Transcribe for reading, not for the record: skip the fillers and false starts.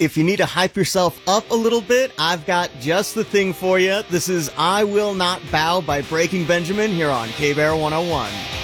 if you need to hype yourself up a little bit, I've got just the thing for you. This is I Will Not Bow by Breaking Benjamin here on K-Bear 101.